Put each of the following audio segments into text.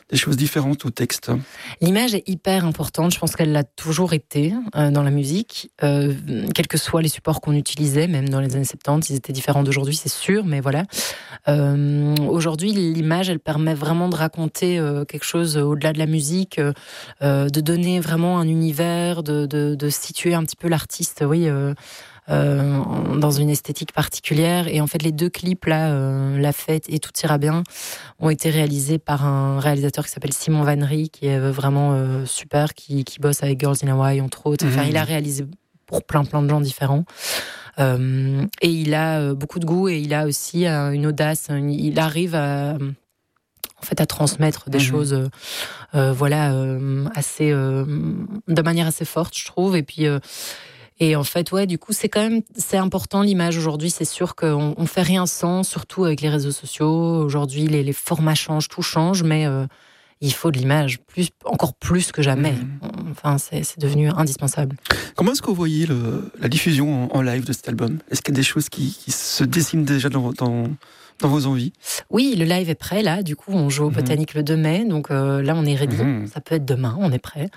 des choses différentes au texte. L'image est hyper importante, je pense qu'elle l'a toujours été dans la musique, quels que soient les supports qu'on utilisait, même dans les années 70, ils étaient différents d'aujourd'hui, c'est sûr, mais voilà. Aujourd'hui, l'image, elle permet vraiment de raconter quelque chose au-delà de la musique, de donner vraiment un univers, de situer un petit peu l'artiste, oui, dans une esthétique particulière. Et en fait, les 2 clips là, La Fête et Tout ira bien, ont été réalisés par un réalisateur qui s'appelle Simon Van Rie, qui est vraiment super, qui bosse avec Girls in Hawaii entre autres. Enfin, il a réalisé pour plein de gens différents. Et il a beaucoup de goût et il a aussi une audace. Il arrive à transmettre des choses, assez, de manière assez forte, je trouve. Et puis. Et en fait, ouais, du coup, c'est important l'image aujourd'hui. C'est sûr qu'on fait rien sans, surtout avec les réseaux sociaux. Aujourd'hui, les formats changent, tout change, mais il faut de l'image, encore plus que jamais. Enfin, c'est devenu indispensable. Comment est-ce que vous voyez la diffusion en live de cet album ? Est-ce qu'il y a des choses qui se dessinent déjà dans vos envies ? Oui, le live est prêt, là. Du coup, on joue au Botanique le 2 mai. Donc là, on est ready. Ça peut être demain, on est prêt.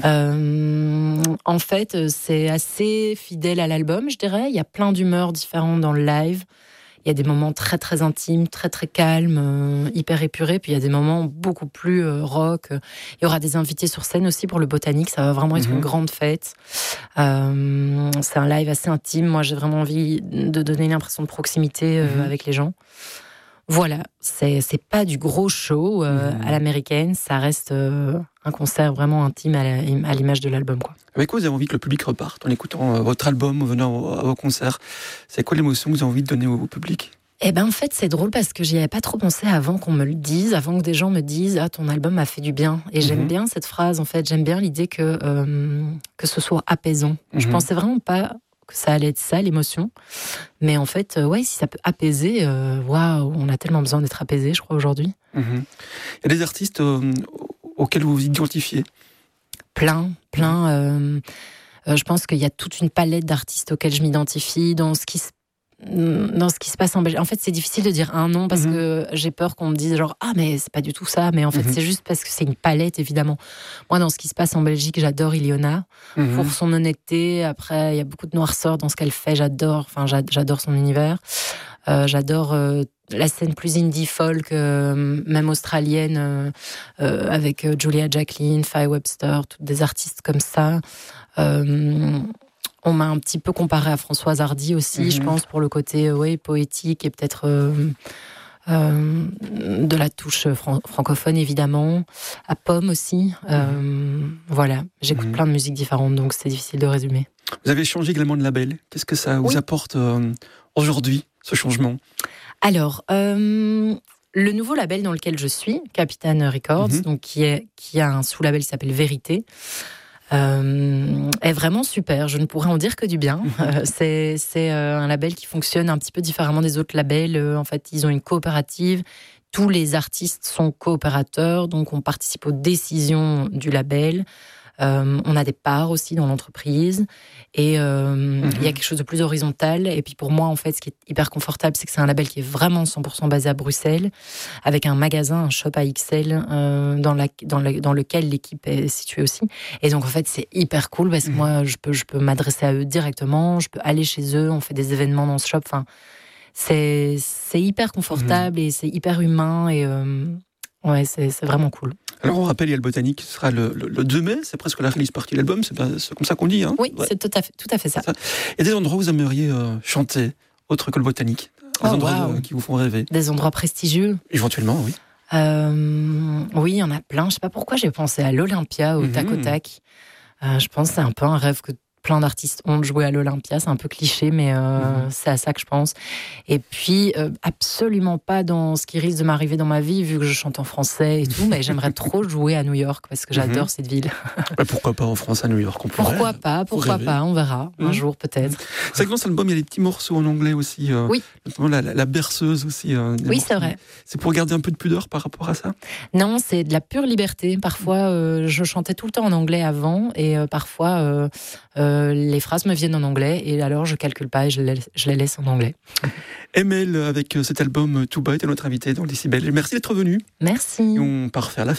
En fait, c'est assez fidèle à l'album, je dirais. Il y a plein d'humeurs différentes dans le live. Il y a des moments très, très intimes, très, très calmes, hyper épurés. Puis il y a des moments beaucoup plus rock. Il y aura des invités sur scène aussi pour le Botanique. Ça va vraiment être une grande fête. C'est un live assez intime. Moi, j'ai vraiment envie de donner une impression de proximité avec les gens. Voilà, c'est pas du gros show à l'américaine. Ça reste un concert vraiment intime à l'image de l'album, quoi. Avec quoi vous avez envie que le public reparte en écoutant votre album, en venant à vos concerts ? C'est quoi l'émotion que vous avez envie de donner au public ? Eh ben en fait, c'est drôle parce que j'y avais pas trop pensé avant qu'on me le dise, avant que des gens me disent « Ah, ton album m'a fait du bien ». Et j'aime bien cette phrase, en fait. J'aime bien l'idée que ce soit apaisant. Je pensais vraiment pas que ça allait être ça, l'émotion. Mais en fait, ouais, si ça peut apaiser, waouh, on a tellement besoin d'être apaisé, je crois, aujourd'hui. Il y a des artistes auxquels vous vous identifiez ? Plein. Je pense qu'il y a toute une palette d'artistes auxquels je m'identifie dans ce qui se passe en Belgique. En fait, c'est difficile de dire un nom parce que j'ai peur qu'on me dise genre « Ah, mais c'est pas du tout ça ». Mais en fait, c'est juste parce que c'est une palette, évidemment. Moi, dans ce qui se passe en Belgique, j'adore Iliona pour son honnêteté. Après, il y a beaucoup de noirceur dans ce qu'elle fait. J'adore son univers. J'adore la scène plus indie folk, même australienne, avec Julia Jacqueline, Faye Webster, toutes des artistes comme ça. On m'a un petit peu comparé à Françoise Hardy aussi, je pense, pour le côté poétique et peut-être de la touche francophone, évidemment. À Pomme aussi. Voilà, j'écoute plein de musiques différentes, donc c'est difficile de résumer. Vous avez changé également de label. Qu'est-ce que ça vous apporte aujourd'hui, ce changement ? Alors, le nouveau label dans lequel je suis, Capitaine Records, donc qui a un sous-label qui s'appelle Vérité, est vraiment super. Je ne pourrais en dire que du bien. C'est un label qui fonctionne un petit peu différemment des autres labels. En fait, ils ont une coopérative. Tous les artistes sont coopérateurs, donc on participe aux décisions du label. On a des parts aussi dans l'entreprise et il y a quelque chose de plus horizontal. Et puis pour moi, en fait, ce qui est hyper confortable, c'est que c'est un label qui est vraiment 100% basé à Bruxelles, avec un magasin, un shop à XL dans lequel l'équipe est située aussi. Et donc en fait, c'est hyper cool parce que moi, je peux m'adresser à eux directement, je peux aller chez eux, on fait des événements dans ce shop. Enfin, c'est hyper confortable et c'est hyper humain et ouais, c'est vraiment cool. Alors on rappelle, il y a le Botanique, ce sera le 2 mai, c'est presque la release party de l'album, c'est comme ça qu'on dit, hein ? Oui, c'est tout à fait ça. Il y a des endroits où vous aimeriez chanter, autres que le Botanique, des endroits qui vous font rêver ? Des endroits prestigieux ? Éventuellement, oui. Oui, il y en a plein. Je sais pas pourquoi j'ai pensé à l'Olympia, au Tac au Tac. Je pense que c'est un peu un rêve que plein d'artistes ont de jouer à l'Olympia, c'est un peu cliché, mais c'est à ça que je pense. Et puis, absolument pas dans ce qui risque de m'arriver dans ma vie, vu que je chante en français et tout, mais j'aimerais trop jouer à New York, parce que j'adore cette ville. Pourquoi pas en France, à New York ? Pourquoi pas, on verra, un jour peut-être. C'est vrai que dans cet album, il y a des petits morceaux en anglais aussi, oui. Notamment la berceuse aussi. Oui, c'est vrai. C'est pour garder un peu de pudeur par rapport à ça ? Non, c'est de la pure liberté. Parfois, je chantais tout le temps en anglais avant, et parfois... les phrases me viennent en anglais et alors je calcule pas et je les laisse en anglais. ML avec cet album Too Bad est notre invité dans Décibel. Merci d'être venu. Merci. Et on part faire la